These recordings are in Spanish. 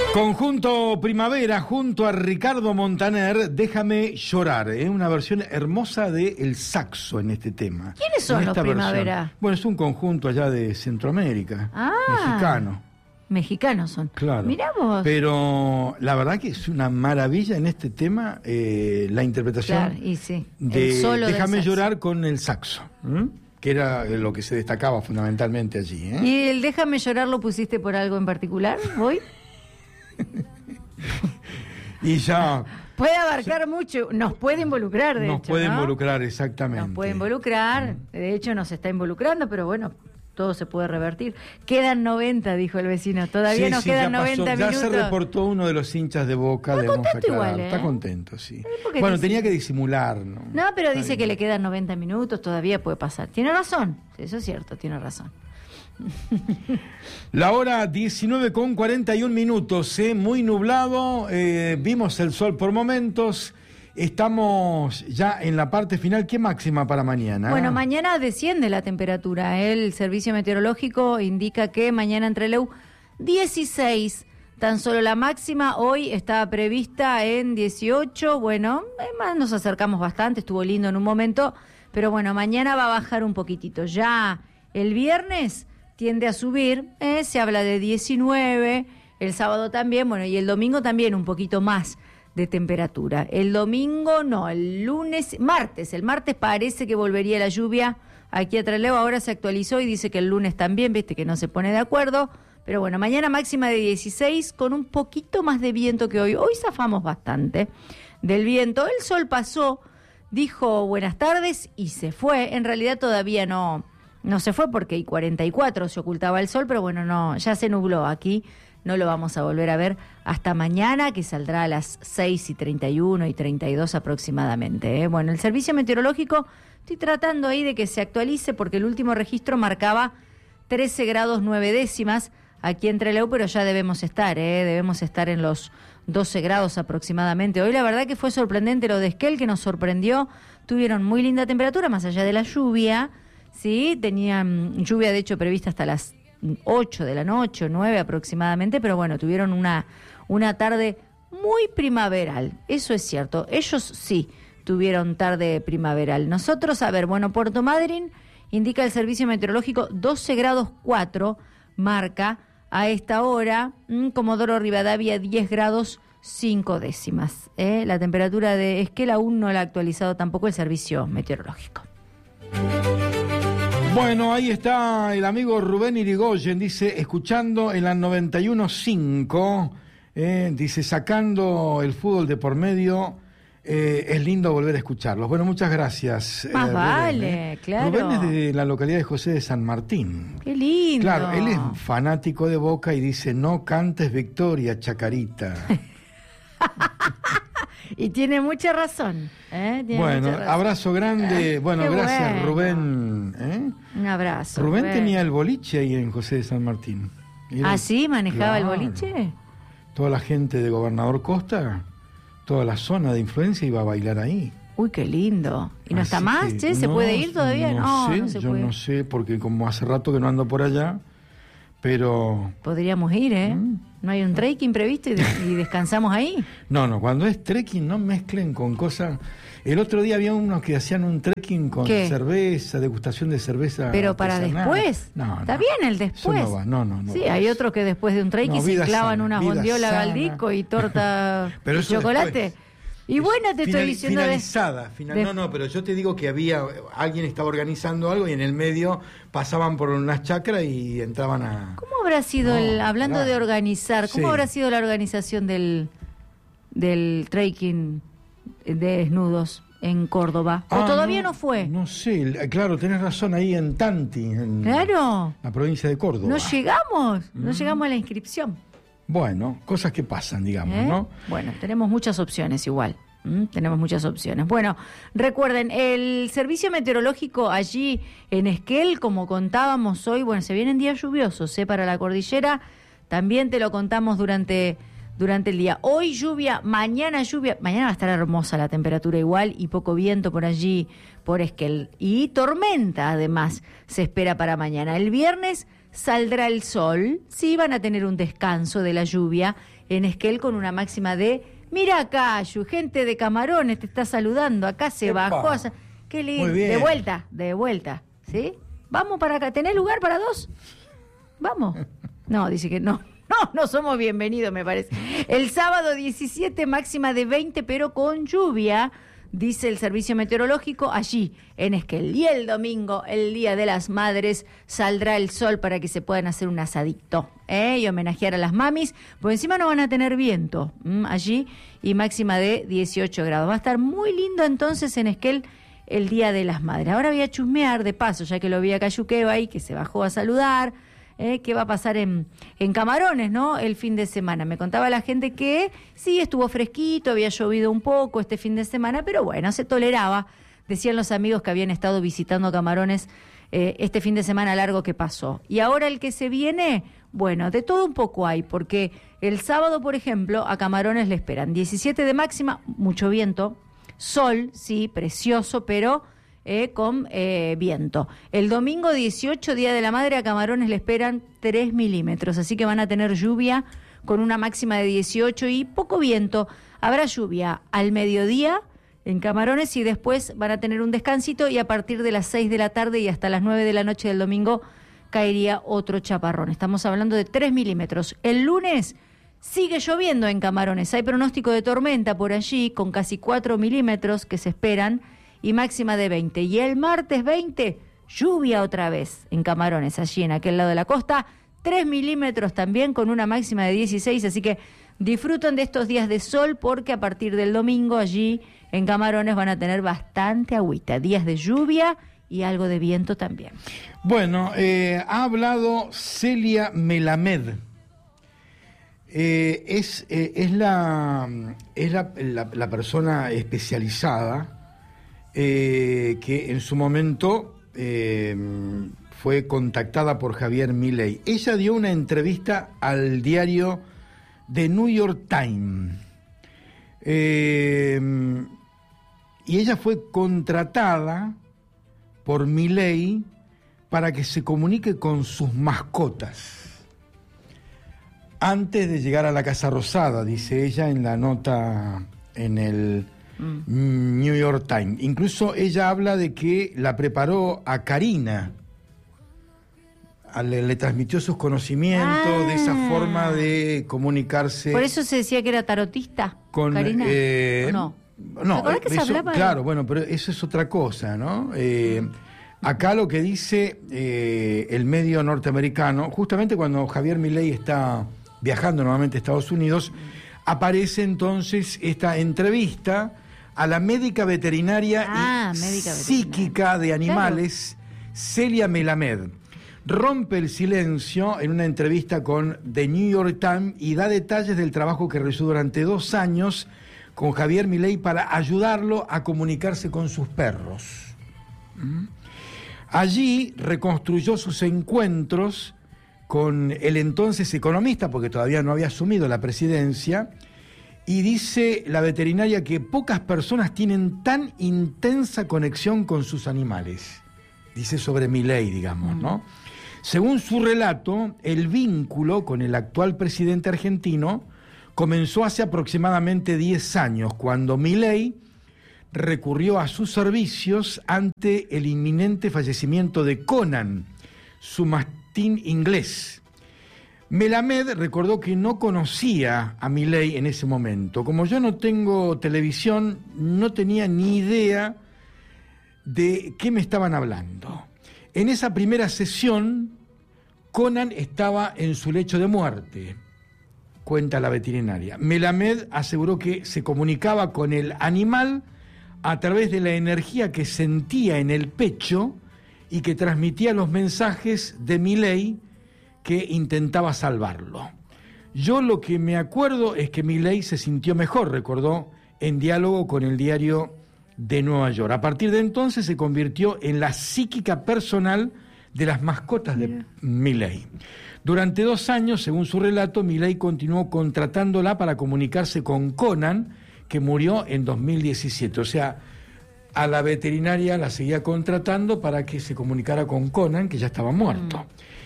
Conjunto Primavera junto a Ricardo Montaner, Déjame llorar, una versión hermosa de El Saxo en este tema. ¿Quiénes son los Primavera? Versión. Bueno, es un conjunto allá de Centroamérica, mexicano. Mexicanos son. Claro. Mirá vos. Pero la verdad que es una maravilla en este tema la interpretación Claro, y sí. de Déjame llorar con el saxo, que era lo que se destacaba fundamentalmente allí. ¿Y el Déjame llorar lo pusiste por algo en particular hoy? Y ya puede abarcar mucho, nos puede involucrar, de hecho. Nos puede ¿no? involucrar, exactamente. Nos puede involucrar, de hecho nos está involucrando, pero bueno, todo se puede revertir. Quedan 90, dijo el vecino, todavía nos quedan 90 minutos. Ya se reportó uno de los hinchas de Boca. Está contento igual, Está contento, sí. Bueno, tenía que disimular, ¿no? No, pero dice que le quedan 90 minutos, todavía puede pasar. Tiene razón, eso es cierto, tiene razón. La hora 19:41, muy nublado, vimos el sol por momentos, estamos ya en la parte final. ¿Qué máxima para mañana? Bueno, mañana desciende la temperatura, el servicio meteorológico indica que mañana en Trelew 16, tan solo la máxima, hoy estaba prevista en 18, bueno, además nos acercamos bastante, estuvo lindo en un momento, pero bueno, mañana va a bajar un poquitito, ya el viernes tiende a subir, se habla de 19, el sábado también, bueno, y el domingo también un poquito más de temperatura. El domingo no, el martes parece que volvería la lluvia aquí a Trelew, ahora se actualizó y dice que el lunes también, viste que no se pone de acuerdo, pero bueno, mañana máxima de 16 con un poquito más de viento que hoy. Hoy zafamos bastante del viento, el sol pasó, dijo buenas tardes y se fue, en realidad todavía no se fue porque hay 44 se ocultaba el sol, pero bueno, no, ya se nubló aquí, no lo vamos a volver a ver hasta mañana, que saldrá a las 6:31 y 32 aproximadamente. Bueno, el servicio meteorológico, estoy tratando ahí de que se actualice porque el último registro marcaba 13 grados 9 décimas aquí en Trelew, pero ya debemos estar en los 12 grados aproximadamente. Hoy la verdad que fue sorprendente lo de Esquel, que nos sorprendió, tuvieron muy linda temperatura, más allá de la lluvia. Sí, tenían lluvia de hecho prevista hasta las 8 de la noche, 9 aproximadamente, pero bueno, tuvieron una tarde muy primaveral, eso es cierto, ellos sí tuvieron tarde primaveral. Nosotros, a ver, bueno, Puerto Madryn indica el servicio meteorológico 12 grados 4, marca a esta hora, Comodoro Rivadavia 10 grados 5 décimas. La temperatura de Esquel aún no la ha actualizado tampoco el servicio meteorológico. Bueno, ahí está el amigo Rubén Irigoyen, dice, escuchando en la 91.5, dice, sacando el fútbol de por medio, es lindo volver a escucharlos. Bueno, muchas gracias. Más Rubén, vale, claro. Rubén es de la localidad de José de San Martín. Qué lindo. Claro, él es fanático de Boca y dice, no cantes victoria, Chacarita. Y tiene mucha razón. Bueno, abrazo grande. Bueno, gracias, Rubén. Un abrazo. Rubén tenía el boliche ahí en José de San Martín. ¿Sí? ¿Manejaba el boliche? Toda la gente de Gobernador Costa, toda la zona de influencia iba a bailar ahí. Uy, qué lindo. ¿Y no está más, che? ¿Se puede ir todavía? No se puede. No sé, porque como hace rato que no ando por allá, pero... Podríamos ir, ¿No hay un trekking previsto y descansamos ahí? No, cuando es trekking no mezclen con cosas... El otro día había unos que hacían un trekking con cerveza, degustación de cerveza. Pero para después. Está bien el después. Eso no va, no. Sí, hay otros que después de un trekking se clavan una bondiola galdico y torta de chocolate. Después. Y bueno, te estoy diciendo... Finalizada. No, pero yo te digo que alguien estaba organizando algo y en el medio pasaban por unas chacras y entraban a... ¿Cómo habrá sido, hablando de organizar, cómo habrá sido la organización del trekking de desnudos en Córdoba? ¿O todavía no fue? No sé, claro, tenés razón, ahí en Tanti, claro, la provincia de Córdoba. No llegamos a la inscripción. Bueno, cosas que pasan, digamos, ¿no? Bueno, tenemos muchas opciones igual. Tenemos muchas opciones. Bueno, recuerden, el servicio meteorológico allí en Esquel, como contábamos hoy, bueno, se vienen días lluviosos, para la cordillera, también te lo contamos durante el día. Hoy lluvia, mañana va a estar hermosa la temperatura igual y poco viento por allí, por Esquel. Y tormenta, además, se espera para mañana. El viernes saldrá el sol. Sí, van a tener un descanso de la lluvia en Esquel con una máxima de... Mira acá, gente de Camarones te está saludando. Acá se ¡Epa! bajó. Qué lindo. Muy bien. De vuelta. ¿Sí? Vamos para acá. ¿Tenés lugar para 2? Vamos. No, dice que no. No somos bienvenidos, me parece. El sábado 17, máxima de 20, pero con lluvia, dice el servicio meteorológico, allí en Esquel. Y el domingo, el Día de las Madres, saldrá el sol para que se puedan hacer un asadito y homenajear a las mamis, porque encima no van a tener viento allí, y máxima de 18 grados. Va a estar muy lindo entonces en Esquel el Día de las Madres. Ahora voy a chusmear de paso, ya que lo vi a Cayuqueo ahí, que se bajó a saludar, qué va a pasar en Camarones, ¿no? El fin de semana. Me contaba la gente que sí, estuvo fresquito, había llovido un poco este fin de semana, pero bueno, se toleraba. Decían los amigos que habían estado visitando Camarones este fin de semana largo que pasó. Y ahora el que se viene, bueno, de todo un poco hay, porque el sábado, por ejemplo, a Camarones le esperan 17 de máxima, mucho viento, sol, sí, precioso, pero con viento. El domingo 18, Día de la Madre, a Camarones le esperan 3 milímetros, así que van a tener lluvia con una máxima de 18 y poco viento. Habrá lluvia al mediodía en Camarones y después van a tener un descansito, y a partir de las 6 de la tarde y hasta las 9 de la noche del domingo caería otro chaparrón. Estamos hablando de 3 milímetros. El lunes sigue lloviendo en Camarones. Hay pronóstico de tormenta por allí con casi 4 milímetros que se esperan y máxima de 20. Y el martes 20, lluvia otra vez en Camarones, allí en aquel lado de la costa. 3 milímetros también con una máxima de 16. Así que disfruten de estos días de sol, porque a partir del domingo allí en Camarones van a tener bastante agüita. Días de lluvia y algo de viento también. Bueno, ha hablado Celia Melamed. Es la persona especializada que en su momento fue contactada por Javier Milei. Ella dio una entrevista al diario The New York Times. Y ella fue contratada por Milei para que se comunique con sus mascotas antes de llegar a la Casa Rosada, dice ella en la nota en el New York Times. Incluso ella habla de que la preparó a Karina, le transmitió sus conocimientos de esa forma de comunicarse. Por eso se decía que era tarotista con Karina. No, que se hablaba claro, bueno, pero eso es otra cosa, ¿no? Acá lo que dice el medio norteamericano, justamente cuando Javier Milei está viajando nuevamente a Estados Unidos, aparece entonces esta entrevista a la médica veterinaria psíquica de animales, claro, Celia Melamed. Rompe el silencio en una entrevista con The New York Times y da detalles del trabajo que realizó durante 2 años con Javier Milei para ayudarlo a comunicarse con sus perros. Allí reconstruyó sus encuentros con el entonces economista, porque todavía no había asumido la presidencia, y dice la veterinaria que pocas personas tienen tan intensa conexión con sus animales. Dice sobre Milei, digamos, ¿no? Según su relato, el vínculo con el actual presidente argentino comenzó hace aproximadamente 10 años, cuando Milei recurrió a sus servicios ante el inminente fallecimiento de Conan, su mastín inglés. Melamed recordó que no conocía a Milei en ese momento. Como yo no tengo televisión, no tenía ni idea de qué me estaban hablando. En esa primera sesión, Conan estaba en su lecho de muerte, cuenta la veterinaria. Melamed aseguró que se comunicaba con el animal a través de la energía que sentía en el pecho y que transmitía los mensajes de Milei, que intentaba salvarlo. Yo lo que me acuerdo es que Milei se sintió mejor, recordó en diálogo con el diario de Nueva York. A partir de entonces se convirtió en la psíquica personal de las mascotas de Milei. Durante 2 años, según su relato, Milei continuó contratándola para comunicarse con Conan, que murió en 2017. O sea, a la veterinaria la seguía contratando para que se comunicara con Conan, que ya estaba muerto.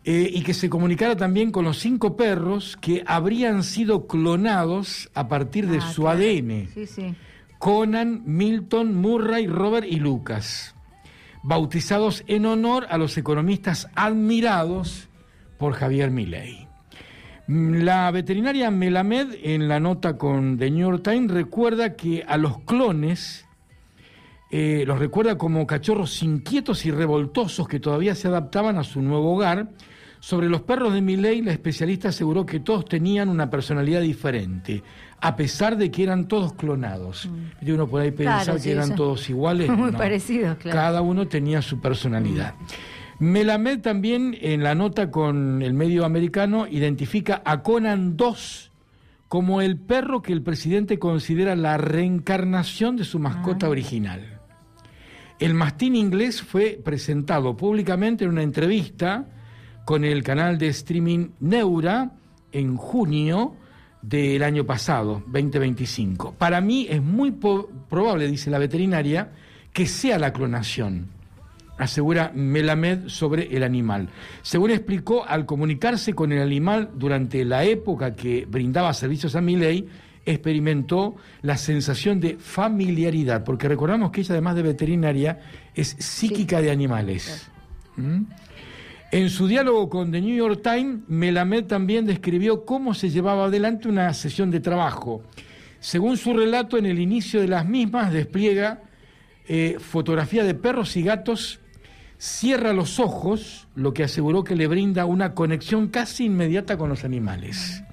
y que se comunicara también con los 5 perros que habrían sido clonados a partir de su claro. ADN. Sí, sí. Conan, Milton, Murray, Robert y Lucas, bautizados en honor a los economistas admirados por Javier Milei. La veterinaria Melamed, en la nota con The New York Times, recuerda que a los clones los recuerda como cachorros inquietos y revoltosos que todavía se adaptaban a su nuevo hogar. Sobre los perros de Milei, la especialista aseguró que todos tenían una personalidad diferente, a pesar de que eran todos clonados. Y uno por ahí pensar que eran todos iguales. Muy parecidos, claro. Cada uno tenía su personalidad. Melamed también, en la nota con el medio americano, identifica a Conan 2 como el perro que el presidente considera la reencarnación de su mascota original. El mastín inglés fue presentado públicamente en una entrevista con el canal de streaming Neura en junio del año pasado, 2025. Para mí es muy probable, dice la veterinaria, que sea la clonación, asegura Melamed sobre el animal. Según explicó, al comunicarse con el animal durante la época que brindaba servicios a Milei, experimentó la sensación de familiaridad, porque recordamos que ella, además de veterinaria, es psíquica de animales. En su diálogo con The New York Times, Melamed también describió cómo se llevaba adelante una sesión de trabajo. Según su relato, en el inicio de las mismas despliega fotografía de perros y gatos, cierra los ojos, lo que aseguró que le brinda una conexión casi inmediata con los animales.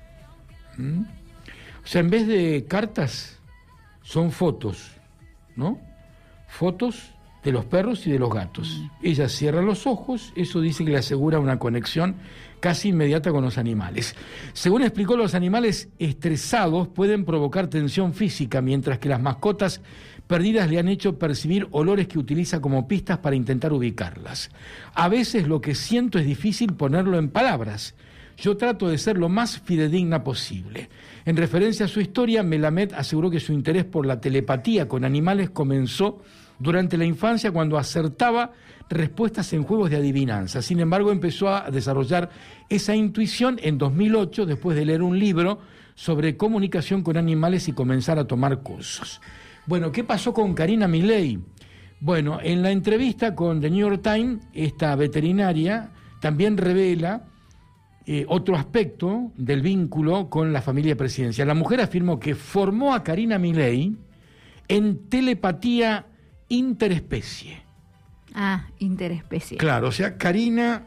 O sea, en vez de cartas, son fotos, ¿no? Fotos de los perros y de los gatos. Ella cierra los ojos, eso dice que le asegura una conexión casi inmediata con los animales. Según explicó, los animales estresados pueden provocar tensión física, mientras que las mascotas perdidas le han hecho percibir olores que utiliza como pistas para intentar ubicarlas. A veces lo que siento es difícil ponerlo en palabras. Yo trato de ser lo más fidedigna posible. En referencia a su historia, Melamed aseguró que su interés por la telepatía con animales comenzó durante la infancia, cuando acertaba respuestas en juegos de adivinanza. Sin embargo, empezó a desarrollar esa intuición en 2008, después de leer un libro sobre comunicación con animales y comenzar a tomar cursos. Bueno, ¿qué pasó con Karina Milei? Bueno, en la entrevista con The New York Times, esta veterinaria también revela otro aspecto del vínculo con la familia presidencial. La mujer afirmó que formó a Karina Milei en telepatía interespecie. Ah, interespecie. Claro, o sea, Karina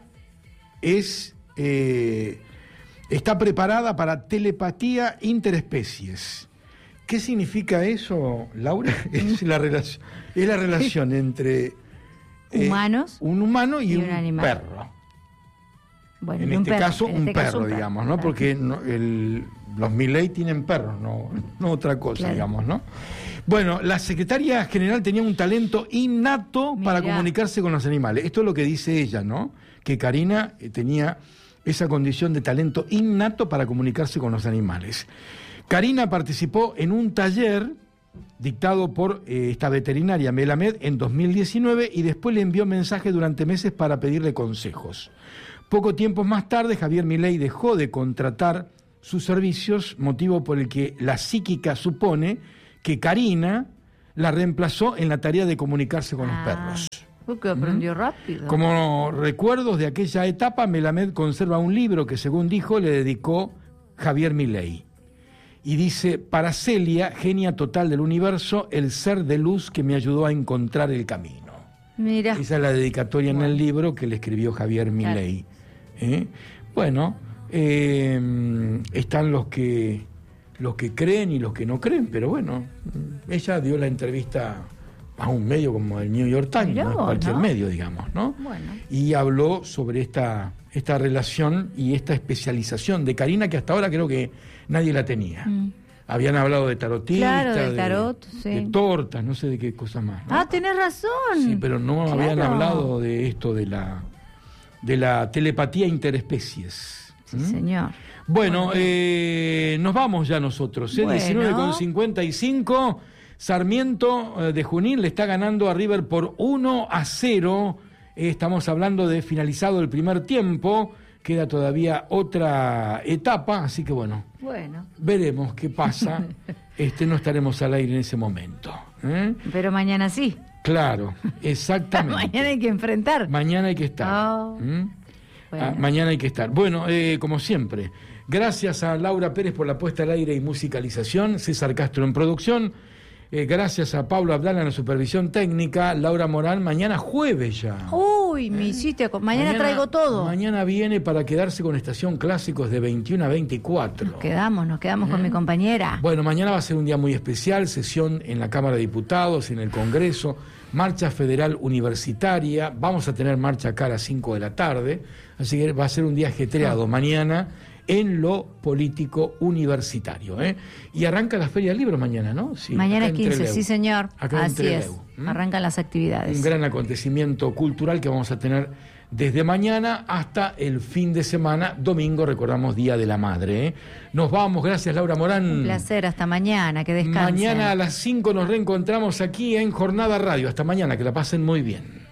está preparada para telepatía interespecies. ¿Qué significa eso, Laura? Es la relación entre humanos, un humano y un animal. Perro. Bueno, en este caso, un perro, digamos, ¿no? Claro. Porque los Milei tienen perros, no otra cosa, claro, digamos, ¿no? Bueno, la secretaria general tenía un talento innato para comunicarse con los animales. Esto es lo que dice ella, ¿no? Que Karina tenía esa condición de talento innato para comunicarse con los animales. Karina participó en un taller dictado por esta veterinaria Melamed en 2019 y después le envió mensajes durante meses para pedirle consejos. Poco tiempo más tarde, Javier Milei dejó de contratar sus servicios, motivo por el que la psíquica supone que Karina la reemplazó en la tarea de comunicarse con los perros. Porque aprendió rápido. Como recuerdos de aquella etapa, Melamed conserva un libro que, según dijo, le dedicó Javier Milei. Y dice: para Celia, genia total del universo, el ser de luz que me ayudó a encontrar el camino. Mira. Esa es la dedicatoria en el libro que le escribió Javier Milei. Bueno, están los que creen y los que no creen, pero bueno, ella dio la entrevista a un medio como el New York Times, no es cualquier medio, digamos, ¿no? Bueno. Y habló sobre esta relación y esta especialización de Karina, que hasta ahora creo que nadie la tenía. Habían hablado de tarotistas, claro, del tarot, de tortas, no sé de qué cosa más, ¿no? Ah, tenés razón. Sí, pero no habían hablado de esto de la telepatía interespecies. Sí, señor. Bueno, nos vamos ya nosotros. Bueno. 19:55. Sarmiento de Junín le está ganando a River por 1-0. Estamos hablando de finalizado el primer tiempo. queda todavía otra etapa, así que bueno, veremos qué pasa. No estaremos al aire en ese momento. Pero mañana sí. Claro, exactamente. Mañana hay que enfrentar. Mañana hay que estar. Mañana hay que estar. Bueno, como siempre, gracias a Laura Pérez por la puesta al aire y musicalización, César Castro en producción, gracias a Pablo Abdala en la supervisión técnica, Laura Morán, mañana jueves ya. Uy, me hiciste... Mañana traigo todo. Mañana viene para quedarse con Estación Clásicos de 21 a 24. Nos quedamos con mi compañera. Bueno, mañana va a ser un día muy especial, sesión en la Cámara de Diputados, en el Congreso, marcha federal universitaria, vamos a tener marcha acá a las 5 de la tarde, así que va a ser un día ajetreado mañana en lo político universitario. Y arranca la Feria del Libro mañana, ¿no? Sí, mañana es 15, sí señor, acá así es, arrancan las actividades. Un gran acontecimiento cultural que vamos a tener desde mañana hasta el fin de semana, domingo, recordamos, Día de la Madre. Nos vamos, gracias Laura Morán. Un placer, hasta mañana, que descansen. Mañana a las 5 nos reencontramos aquí en Jornada Radio. Hasta mañana, que la pasen muy bien.